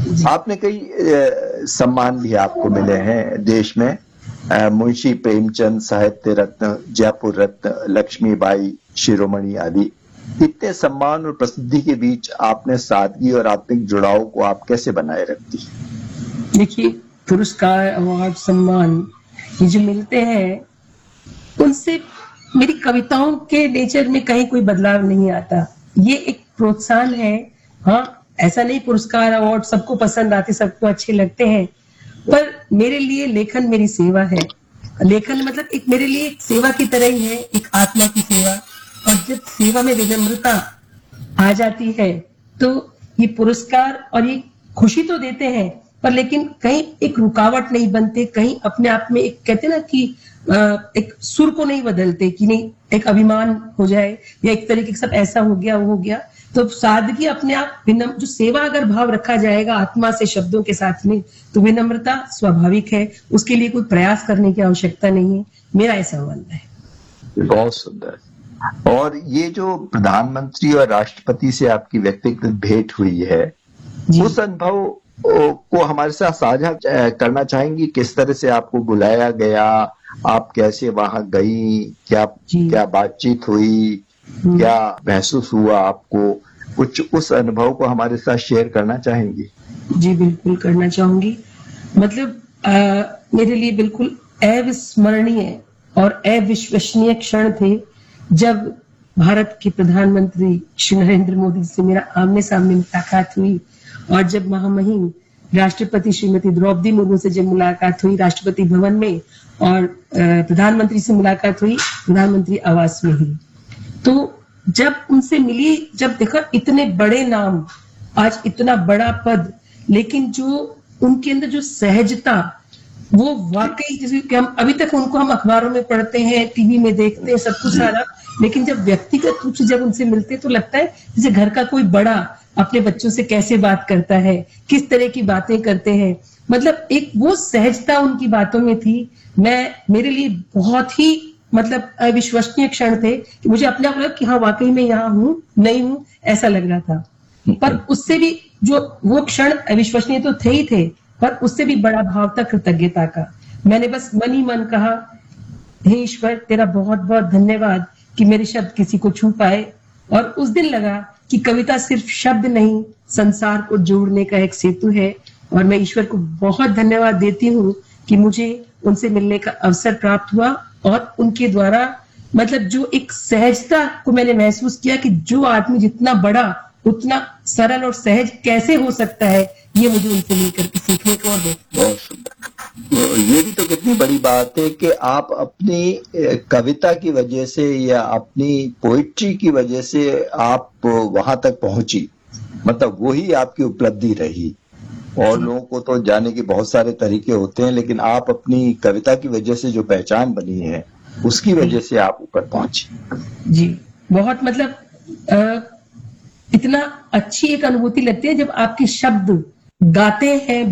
आपने कई सम्मान भी आपको मिले हैं देश में। मुंशी प्रेमचंद साहित्य रत्न, जयपुर रत्न, लक्ष्मीबाई शिरोमणि आदि। इतने सम्मान और प्रसिद्धि के बीच आपने सादगी और आत्मिक जुड़ाव को आप कैसे बनाए रखती? देखिए, पुरस्कार, अवार्ड, सम्मान ये जो मिलते हैं, उनसे मेरी कविताओं के नेचर में कहीं कोई बदलाव नहीं आता। ये एक प्रोत्साहन है। हाँ, ऐसा नहीं पुरस्कार अवार्ड सबको पसंद आते, सबको अच्छे लगते हैं, पर मेरे लिए लेखन मेरी सेवा है। लेखन मतलब एक मेरे लिए एक सेवा की तरह ही है, एक आत्मा की सेवा। और जब सेवा में विनम्रता आ जाती है तो ये पुरस्कार और ये खुशी तो देते हैं, पर लेकिन कहीं एक रुकावट नहीं बनते, कहीं अपने आप में एक कहते ना कि एक सुर को नहीं बदलते कि नहीं एक अभिमान हो जाए या एक तरीके से सब ऐसा हो गया वो हो गया। तो सादगी अपने आप जो सेवा अगर भाव रखा जाएगा आत्मा से शब्दों के साथ में, तो विनम्रता स्वाभाविक है, उसके लिए कोई प्रयास करने की आवश्यकता नहीं है। मेरा ऐसा मानना है। बहुत सुंदर। और ये जो प्रधानमंत्री और राष्ट्रपति से आपकी व्यक्तिगत भेंट हुई है, उस अनुभव को हमारे साथ साझा करना चाहेंगी? किस तरह से आपको बुलाया गया, आप कैसे वहां गई, क्या बातचीत हुई, क्या महसूस हुआ आपको? कुछ उस अनुभव को हमारे साथ शेयर करना चाहेंगी? जी बिल्कुल करना चाहूंगी। मतलब मेरे लिए बिल्कुल अविस्मरणीय और अविश्वसनीय क्षण थे जब भारत के प्रधानमंत्री श्री नरेंद्र मोदी से मेरा आमने सामने मुलाकात हुई, और जब महामहिम राष्ट्रपति श्रीमती द्रौपदी मुर्मू से जब मुलाकात हुई राष्ट्रपति भवन में, और प्रधानमंत्री से मुलाकात हुई प्रधानमंत्री आवास में ही। तो जब उनसे मिली, जब देखा इतने बड़े नाम, आज इतना बड़ा पद, लेकिन जो उनके अंदर जो सहजता, वो वाकई जैसे कि हम अभी तक उनको हम अखबारों में पढ़ते हैं, टीवी में देखते हैं, सब कुछ सारा, लेकिन जब व्यक्तिगत रूप से जब उनसे मिलते तो लगता है जैसे घर का कोई बड़ा अपने बच्चों से कैसे बात करता है, किस तरह की बातें करते हैं। मतलब एक वो सहजता उनकी बातों में थी। मेरे लिए बहुत ही मतलब अविश्वसनीय क्षण थे कि मुझे अपने आप लगा कि हाँ वाकई में यहाँ हूँ, नहीं हूँ, ऐसा लग रहा था। पर उससे भी जो वो क्षण अविश्वसनीय तो थे ही थे, पर उससे भी बड़ा भाव था कृतज्ञता का। मैंने बस मन ही मन कहा, हे ईश्वर तेरा बहुत बहुत धन्यवाद कि मेरे शब्द किसी को छू पाए। और उस दिन लगा कि कविता सिर्फ शब्द नहीं, संसार को जोड़ने का एक सेतु है। और मैं ईश्वर को बहुत धन्यवाद देती हूँ कि मुझे उनसे मिलने का अवसर प्राप्त हुआ, और उनके द्वारा मतलब जो एक सहजता को मैंने महसूस किया कि जो आदमी जितना बड़ा उतना सरल और सहज कैसे हो सकता है, ये मुझे उनसे मिलकर के सीखने को और ये भी तो कितनी बड़ी बात है कि आप अपनी कविता की वजह से या अपनी पोइट्री की वजह से आप वहां तक पहुंची, मतलब वही आपकी उपलब्धि रही। और लोगों को तो जाने के बहुत सारे तरीके होते हैं, लेकिन आप अपनी कविता की वजह से जो पहचान बनी है उसकी वजह से आप ऊपर पहुंची। जी बहुत मतलब इतना अच्छी एक अनुभूति लगती है जब आपके शब्द गाते हैं,